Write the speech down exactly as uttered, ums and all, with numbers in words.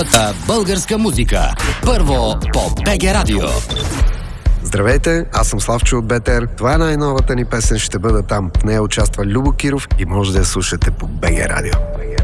Българска музика. Първо по БГ Радио. Здравейте, аз съм Славчо от БТР. Това е най-новата ни песен, ще бъда там. В нея участва Любо Киров и може да я слушате по БГ Радио.